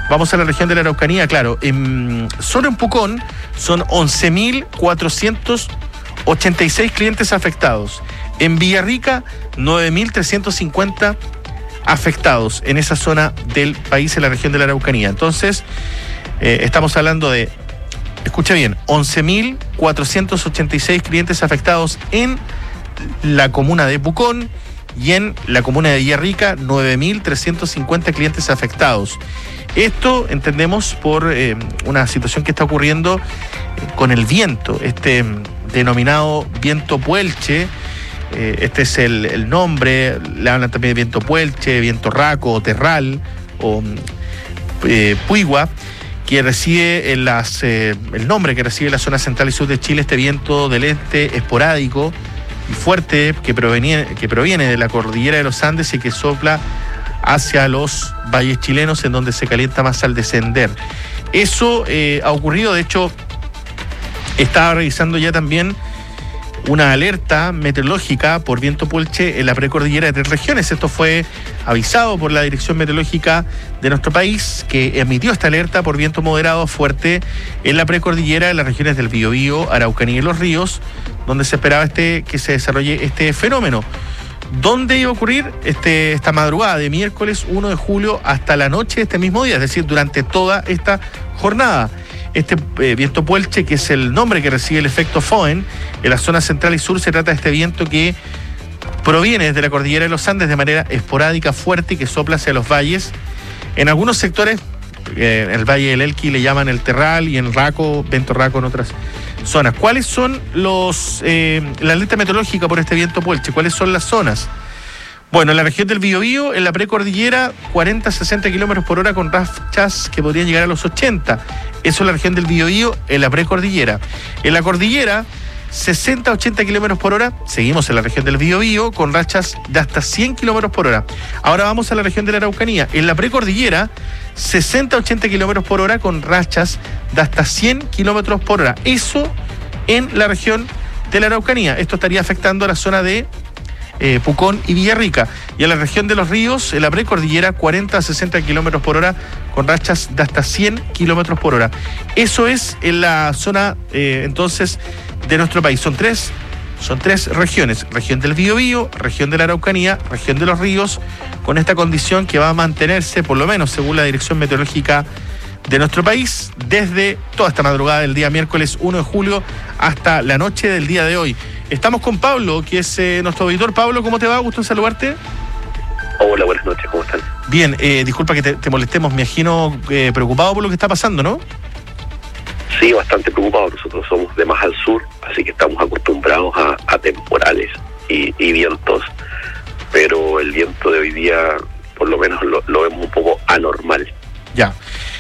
Vamos a la región de la Araucanía, claro. Solo en Pucón son 11.486 clientes afectados. En Villarrica, 9.350 afectados en esa zona del país, en la región de la Araucanía. Entonces, estamos hablando de, escucha bien, 11.486 clientes afectados en la comuna de Pucón y en la comuna de Villarrica, 9.350 clientes afectados. Esto entendemos por una situación que está ocurriendo con el viento, este denominado viento puelche. Este es el nombre, le hablan también de viento puelche, viento raco o terral o puigua, que recibe el nombre que recibe la zona central y sur de Chile, este viento del este esporádico y fuerte que proviene de la cordillera de los Andes y que sopla hacia los valles chilenos, en donde se calienta más al descender. Eso ha ocurrido. De hecho, estaba revisando ya también una alerta meteorológica por viento puelche en la precordillera de 3 regiones. Esto fue avisado por la Dirección Meteorológica de nuestro país, que emitió esta alerta por viento moderado fuerte en la precordillera, en las regiones del Biobío, Araucanía y Los Ríos, donde se esperaba que se desarrolle este fenómeno. ¿Dónde iba a ocurrir? Esta madrugada de miércoles 1 de julio hasta la noche de este mismo día, es decir, durante toda esta jornada. Este viento puelche, que es el nombre que recibe el efecto Foehn en la zona central y sur, se trata de este viento que proviene desde la cordillera de los Andes de manera esporádica, fuerte, y que sopla hacia los valles. En algunos sectores, en el Valle del Elqui le llaman el terral, y en Raco, viento raco en otras zonas. ¿Cuáles son la alerta meteorológica por este viento puelche? ¿Cuáles son las zonas? Bueno, en la región del Biobío, en la precordillera, 40-60 kilómetros por hora con rachas que podrían llegar a los 80. Eso es la región del Biobío, en la precordillera. En la cordillera, 60-80 kilómetros por hora. Seguimos en la región del Biobío con rachas de hasta 100 kilómetros por hora. Ahora vamos a la región de la Araucanía. En la precordillera, 60-80 kilómetros por hora con rachas de hasta 100 kilómetros por hora. Eso en la región de la Araucanía. Esto estaría afectando a la zona de Pucón y Villarrica. Y en la región de Los Ríos, en la precordillera, 40-60 kilómetros por hora con rachas de hasta 100 kilómetros por hora. Eso es en la zona entonces de nuestro país. Son tres regiones: región del Biobío, región de la Araucanía, región de Los Ríos, con esta condición que va a mantenerse, por lo menos según la Dirección Meteorológica de nuestro país, desde toda esta madrugada del día miércoles 1 de julio hasta la noche del día de hoy. Estamos con Pablo, que es nuestro auditor. Pablo, ¿cómo te va? Gusto en saludarte. Hola, buenas noches, ¿cómo están? Bien, disculpa que te molestemos, me imagino preocupado por lo que está pasando, ¿no? Sí, bastante preocupado. Nosotros somos de más al sur, así que estamos acostumbrados a temporales y vientos, pero el viento de hoy día, por lo menos, lo vemos un poco anormal. Ya.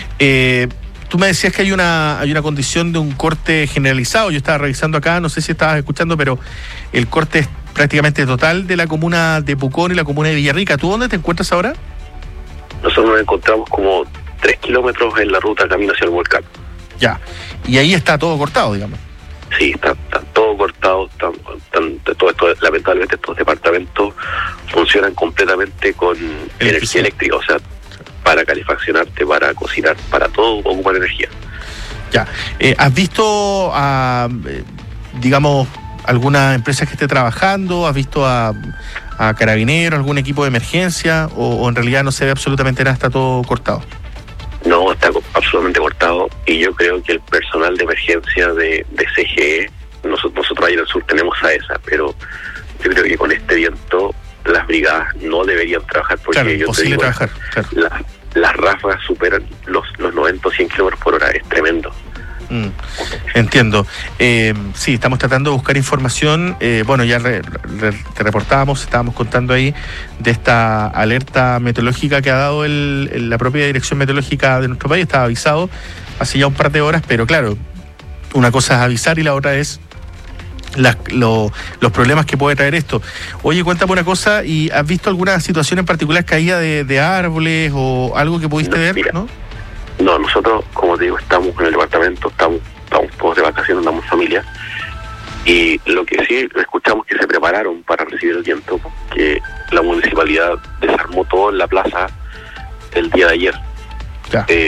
Tú me decías que hay una condición de un corte generalizado. Yo estaba revisando acá, no sé si estabas escuchando, pero el corte es prácticamente total de la comuna de Pucón y la comuna de Villarrica. ¿Tú dónde te encuentras ahora? Nosotros nos encontramos como 3 kilómetros en la ruta camino hacia el volcán. Ya, y ahí está todo cortado, digamos. Sí, está todo cortado. Todo esto, lamentablemente estos departamentos funcionan completamente con energía eléctrica, o sea, para calefaccionarte, para cocinar, para todo ocupar energía. Ya. ¿Has visto digamos, alguna empresa que esté trabajando? ¿Has visto a carabineros, algún equipo de emergencia? ¿O en realidad no se ve absolutamente nada, está todo cortado? No, está absolutamente cortado, y yo creo que el personal de emergencia de CGE, nosotros ahí en el sur tenemos a esa, pero yo creo que con este viento las brigadas no deberían trabajar, porque claro, yo te digo, trabajar, claro. Las ráfagas superan los 90 o 100 kilómetros por hora, es tremendo. Entiendo. Sí, estamos tratando de buscar información. Bueno, ya te reportábamos, estábamos contando ahí de esta alerta meteorológica que ha dado la propia Dirección Meteorológica de nuestro país. Estaba avisado hace ya un par de horas, pero claro, una cosa es avisar y la otra es los problemas que puede traer esto. Oye, cuéntame una cosa, ¿y has visto alguna situación en particular, caída de árboles o algo que pudiste ver? Mira, no, nosotros, como te digo, estamos en el departamento, estamos todos de vacaciones, andamos familia, y lo que sí escuchamos que se prepararon para recibir el viento, que la municipalidad desarmó todo en la plaza el día de ayer. Ya.